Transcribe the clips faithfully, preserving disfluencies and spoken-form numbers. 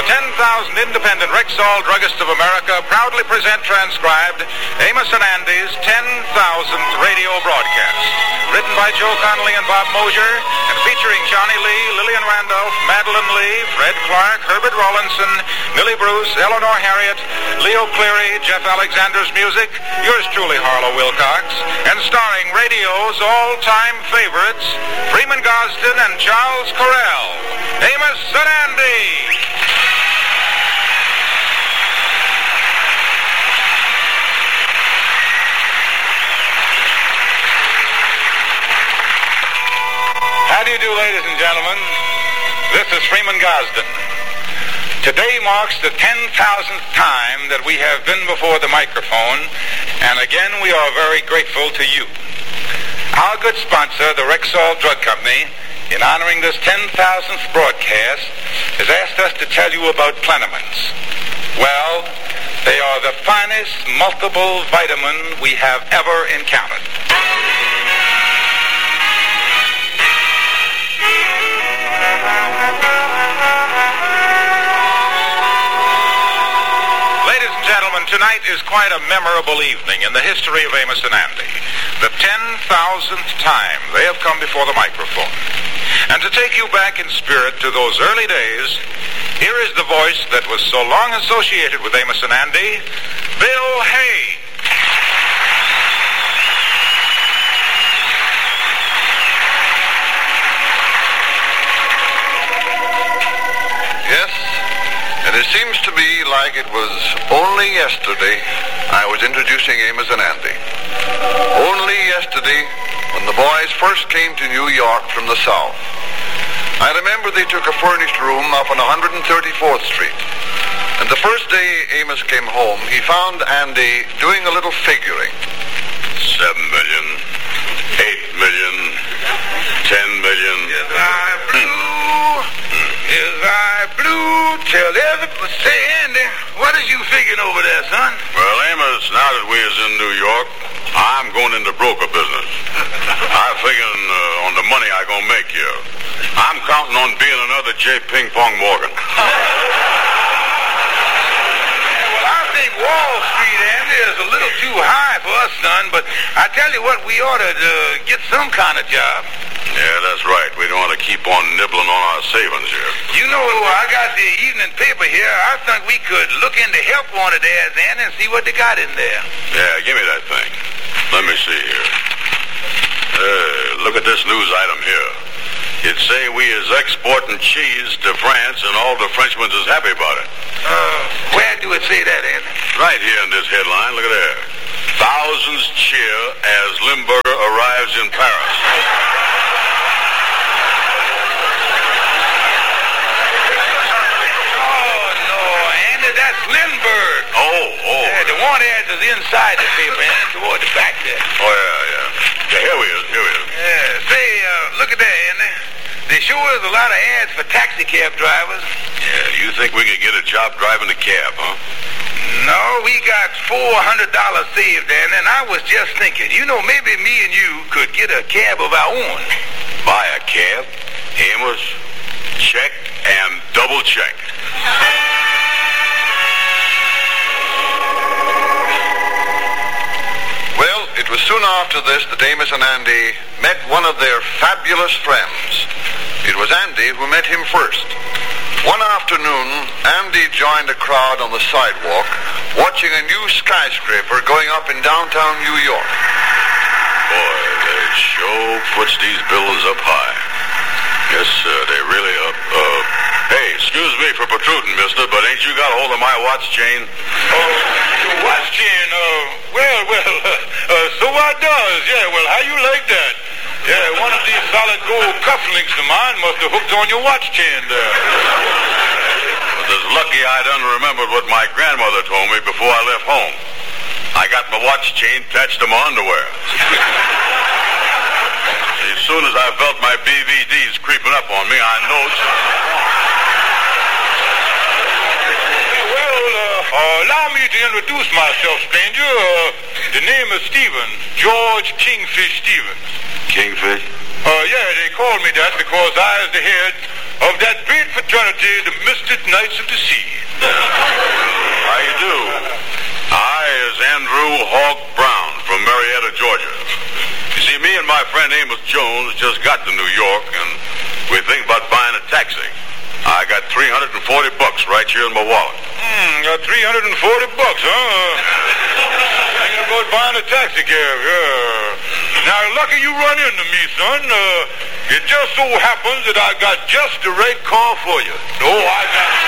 The ten thousand independent Rexall Druggists of America proudly present transcribed Amos and Andy's ten thousandth radio broadcast. Written by Joe Connolly and Bob Mosier, and featuring Johnny Lee, Lillian Randolph, Madeline Lee, Fred Clark, Herbert Rawlinson, Millie Bruce, Eleanor Harriet, Leo Cleary, Jeff Alexander's music, yours truly, Harlow Wilcox, and starring radio's all-time favorites, Freeman Gosden and Charles Correll. Amos and Andy! How do you do, ladies and gentlemen? This is Freeman Gosden. Today marks the ten thousandth time that we have been before the microphone, and again we are very grateful to you. Our good sponsor, the Rexall Drug Company, in honoring this ten thousandth broadcast, has asked us to tell you about Plenamins. Well, they are the finest multiple vitamin we have ever encountered. Gentlemen, tonight is quite a memorable evening in the history of Amos and Andy. The ten thousandth time they have come before the microphone. And to take you back in spirit to those early days, here is the voice that was so long associated with Amos and Andy, Bill Hay. Yes. And it seems to me like it was only yesterday I was introducing Amos and Andy. Only yesterday when the boys first came to New York from the South. I remember they took a furnished room up on one hundred thirty-fourth Street. And the first day Amos came home, he found Andy doing a little figuring. Seven million, eight million, ten million. Yes, I blew. Yes, I blew. Tell everybody. Say, Andy, what is you figuring over there, son? Well, Amos, now that we is in New York, I'm going into broker business. I'm figuring uh, on the money I gonna make here. I'm counting on being another J. Ping Pong Morgan. Wall Street, Andy, is a little too high for us, son, but I tell you what, we ought to uh, get some kind of job. Yeah, that's right. We don't want to keep on nibbling on our savings here. You know, I got the evening paper here. I think we could look into help wanted ads, Andy, and see what they got in there. Yeah, give me that thing. Let me see here. Uh, look at this news item here. It say we is exporting cheese to France, and all the Frenchmen is happy about it. Uh, where do it say that, Andy? Right here in this headline. Look at there. Thousands cheer as Limburger arrives in Paris. Oh, no, Andy, that's Lindbergh. Oh, oh. Yeah, the want ads is inside the paper, and toward the back there. Oh, yeah, yeah. Yeah, here we is, here we is. Yeah, say, uh, look at that, Andy. There sure is a lot of ads for taxi cab drivers. Yeah, you think we could get a job driving a cab, huh? No, we got four hundred dollars saved, Andy, and I was just thinking, you know, maybe me and you could get a cab of our own. Buy a cab, Amos, check, and double check. Well, it was soon after this that Amos and Andy met one of their fabulous friends. It was Andy who met him first. One afternoon, Andy joined a crowd on the sidewalk watching a new skyscraper going up in downtown New York. Boy, they sure puts these buildings up high. Yes, sir, they really up. Uh, hey, excuse me for protruding, mister, but ain't you got a hold of my watch chain? Oh, your watch chain, uh, well, well, uh, uh, so I does, yeah, well, how you like that? Yeah, one of these solid gold cufflinks of mine must have hooked on your watch chain there. But it's lucky I done remembered what my grandmother told me before I left home. I got my watch chain attached to my underwear. As soon as I felt my B V Ds creeping up on me, I knowed. Well, uh, allow me to introduce myself, stranger. Uh, the name is Stevens, George Kingfish Stevens. Kingfish? Uh, yeah, they called me that because I is the head of that great fraternity, the Mystic Knights of the Sea. How you do? I is Andrew Hawk Brown from Marietta, Georgia. You see, me and my friend Amos Jones just got to New York, and we think about buying a taxi. I got three hundred forty bucks right here in my wallet. Hmm, got three hundred forty bucks, huh? Thinking about buying a taxi cab, yeah. Now, lucky you run into me, son. Uh, it just so happens that I got just the right car for you. Oh, I got it.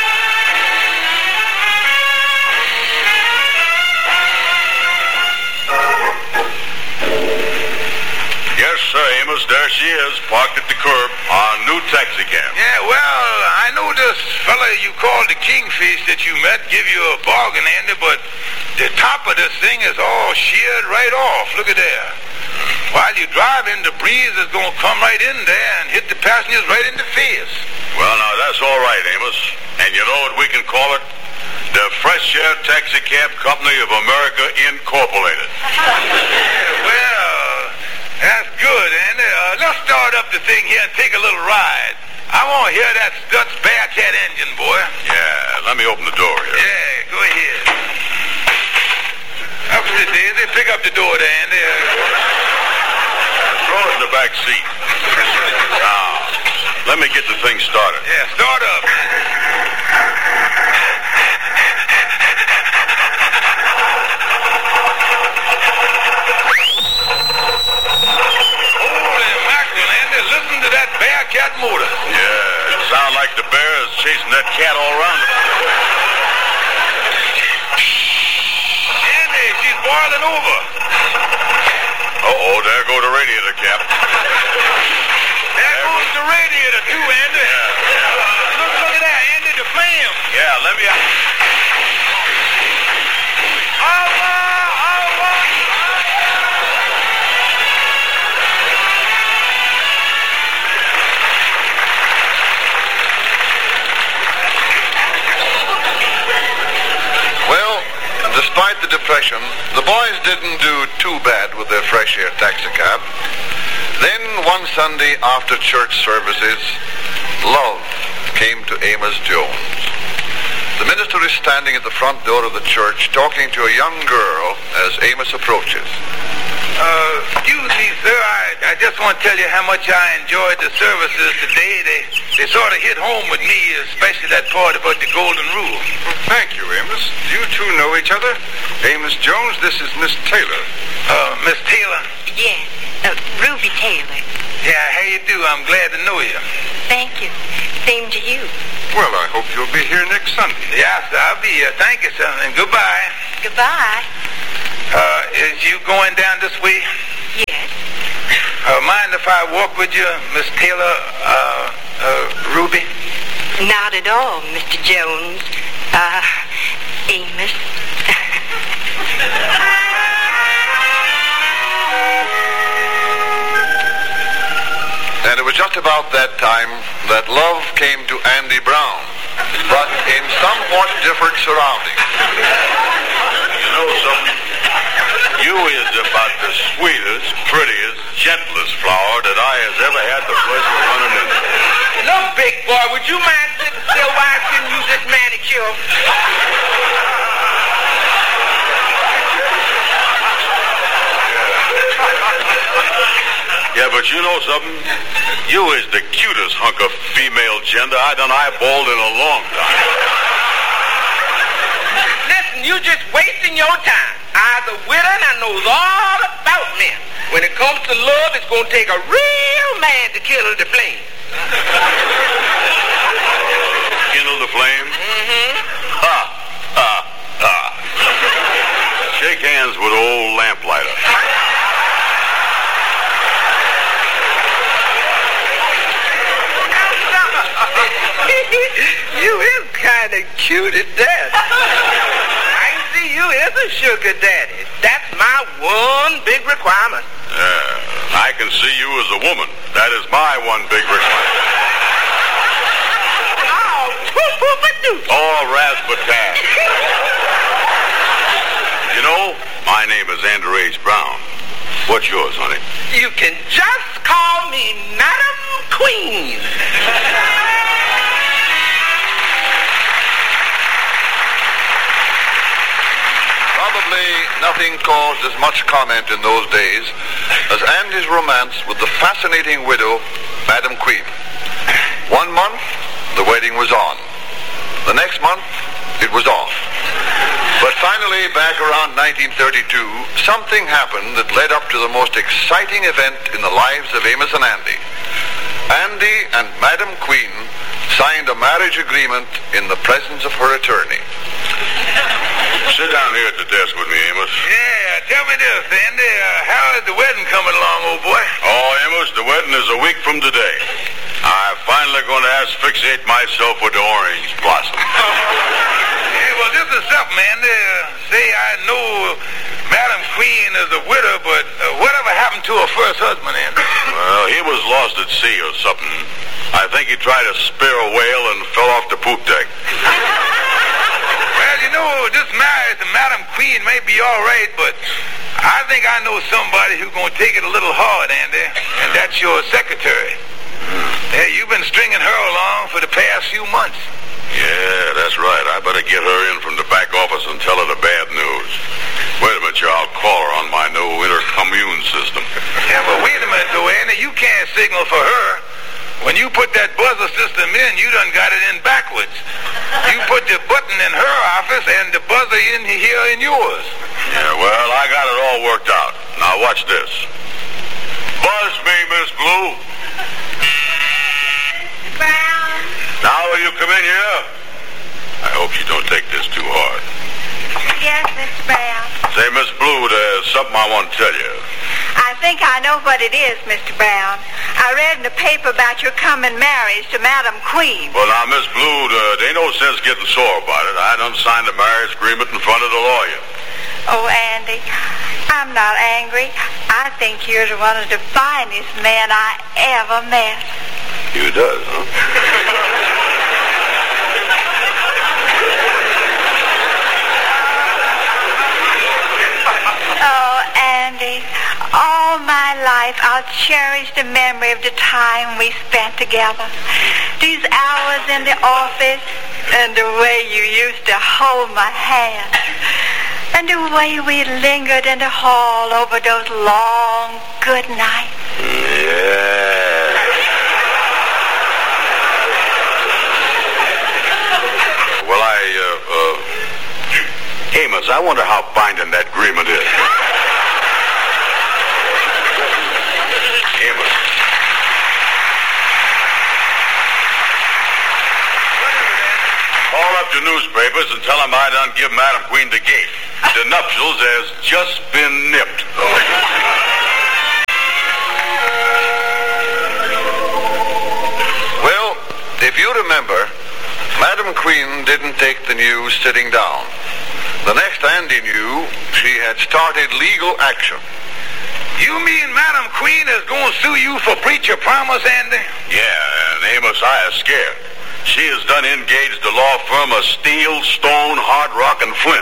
Yes, sir, Amos. There she is, parked at the curb, our new taxi cab. Yeah, well, I know this fella you called the Kingfish that you met give you a bargain, Andy, but the top of this thing is all sheared right off. Look at there. While you driving, the breeze is going to come right in there and hit the passengers right in the face. Well, now, that's all right, Amos. And you know what we can call it? The Fresh Air Taxi Cab Company of America, Incorporated. Well, that's good, Andy. Uh, let's start up the thing here and take a little ride. I want to hear that Stutz Bearcat engine, boy. Yeah, let me open the door here. Yeah, go ahead. Up to the daisy. Pick up the door there, Andy. Throw it in the back seat. Now, let me get the thing started. Yeah, start up. Holy mackerel, Andy. Listen to that Bearcat motor. Yeah, it sounds like the bear is chasing that cat all around it. Andy, she's boiling over. Uh-oh, there go the radiator cap. There goes the radiator, too, Andy. Yeah, yeah. Look, look at that, Andy, the flame. Yeah, let me... Allah, Allah. Well, despite the depression, the boys didn't do too bad with their Fresh Air taxicab. Then one Sunday after church services, love came to Amos Jones. The minister is standing at the front door of the church talking to a young girl as Amos approaches. Uh, excuse me, sir. I, I just want to tell you how much I enjoyed the services today. They they sort of hit home with me, especially that part about the golden rule. Well, thank you, Amos. You two know each other? Amos Jones, this is Miss Taylor. Uh, Miss Taylor? Yes, uh, Ruby Taylor. Yeah, how you do? I'm glad to know you. Thank you. Same to you. Well, I hope you'll be here next Sunday. Yeah, sir, I'll be here. Thank you, sir, and goodbye. Goodbye. Uh, is you going down this way? Yes. Uh, mind if I walk with you, Miss Taylor, uh, uh, Ruby? Not at all, Mister Jones. Uh, Amos. And it was just about that time that love came to Andy Brown, but in somewhat different surroundings. You know something? You is about the sweetest, prettiest, gentlest flower that I has ever had the pleasure of running into. Look, big boy, would you mind sitting still while I can use this manicure? Yeah, but you know something? You is the cutest hunk of female gender I done eyeballed in a long time. Listen, you just wasting your time. I'm the widow and I knows all about men. When it comes to love, it's going to take a real man to kindle the flame. Kindle the flame? Mm-hmm. Ha! Ha! Ha! Shake hands with old lamplighter. You is kind of cute at that. I can see you is a sugar daddy. That's my one big requirement. Yeah, I can see you as a woman. That is my one big requirement. Oh, poo-poo-ba-doo. All razzmatazz. You know, my name is Andrew H. Brown. What's yours, honey? You can just call me Madam Queen. Probably nothing caused as much comment in those days as Andy's romance with the fascinating widow, Madam Queen. One month, the wedding was on. The next month, it was off. But finally, back around nineteen thirty-two, something happened that led up to the most exciting event in the lives of Amos and Andy. Andy and Madam Queen signed a marriage agreement in the presence of her attorney. Sit down here at the desk with me, Amos. Yeah, tell me this, Andy. Uh, how is the wedding coming along, old boy? Oh, Amos, the wedding is a week from today. I'm finally going to asphyxiate myself with the orange blossom. Yeah, well, this is something, Andy. Uh, say, I know Madam Queen is a widow, but uh, whatever happened to her first husband, Andy? Well, he was lost at sea or something. I think he tried to spear a whale and fell off the poop deck. Well, you know, this marriage to Madam Queen may be all right, but I think I know somebody who's going to take it a little hard, Andy, and that's your secretary. Yeah, you've been stringing her along for the past few months. Yeah, that's right. I better get her in from the back office and tell her the bad news. Wait a minute, you. I'll call her on my new intercommune system. Yeah, but wait a minute, though, Andy. You can't signal for her. When you put that buzzer system in, you done got it in backwards. You put the button in her office and the buzzer in here in yours. Yeah, well, I got it all worked out. Now, watch this. Buzz me, Miss Blue. Brown. Now will you come in here? I hope you don't take this too hard. Yes, Mister Brown. Say, Miss Blue, there's something I want to tell you. I think I know what it is, Mister Brown. I read in the paper about your coming marriage to Madam Queen. Well, now, Miss Blue, uh, there ain't no sense getting sore about it. I done signed the marriage agreement in front of the lawyer. Oh, Andy, I'm not angry. I think you're one of the finest men I ever met. You does, huh? Oh, Andy, all my life I'll cherish the memory of the time we spent together. These hours in the office and the way you used to hold my hand. And the way we lingered in the hall over those long good nights. Yeah. Well, I, uh, uh, Amos, I wonder how binding that agreement is. Amos. Call up the newspapers and tell them I done give Madam Queen the gate. The nuptials has just been nipped. Well, if you remember, Madam Queen didn't take the news sitting down. The next Andy knew, she had started legal action. You mean Madam Queen is going to sue you for breach of promise, Andy? Yeah, and Amos, I is scared. She has done engaged the law firm of Steel, Stone, Hard Rock, and Flint.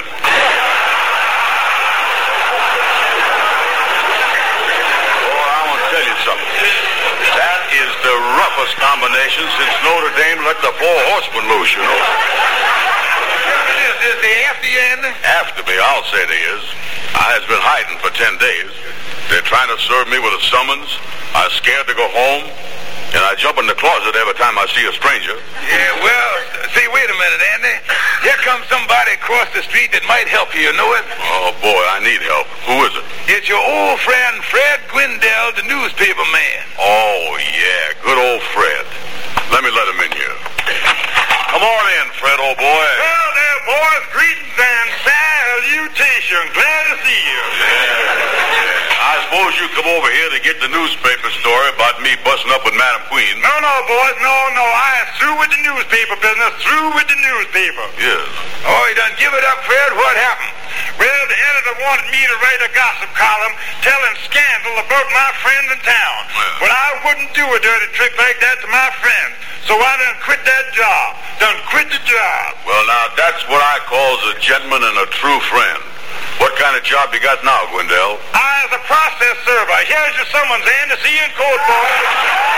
Oh, I want to tell you something. That is the roughest combination since Notre Dame let the four horsemen loose, you know. Is, is they after you, Andy? After me, I'll say they is. I has been hiding for ten days. They're trying to serve me with a summons. I'm scared to go home. And I jump in the closet every time I see a stranger. Yeah, well, see, wait a minute, Andy. Here comes somebody across the street that might help you, you know it? Oh, boy, I need help. Who is it? It's your old friend, Fred Gwendell, the newspaper man. Oh, yeah, good old Fred. Let me let him in here. Come on in, Fred, old boy. Well, there, boys, greetings and salutations. Glad to see you. I suppose you come over here to get the newspaper story about me busting up with Madam Queen. No, no, boys, no, no. I am through with the newspaper business. Through with the newspaper. Yes. Oh, you done give it up, Fred? What happened? Well, the editor wanted me to write a gossip column telling scandal about my friend in town. Well. But I wouldn't do a dirty trick like that to my friend. So I done quit that job. Done quit the job. Well, now, that's what I calls a gentleman and a true friend. What kind of job you got now, Gwendell? I is a process server. Here's your summons, Andy. See you in court, boys.